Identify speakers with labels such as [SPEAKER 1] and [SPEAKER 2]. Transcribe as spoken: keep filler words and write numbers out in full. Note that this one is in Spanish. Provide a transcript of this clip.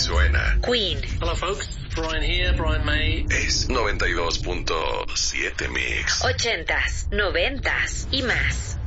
[SPEAKER 1] suena.
[SPEAKER 2] Queen.
[SPEAKER 3] Hello folks, Brian here, Brian May.
[SPEAKER 1] Es noventa y dos punto siete Mix.
[SPEAKER 2] Ochentas, noventas y más.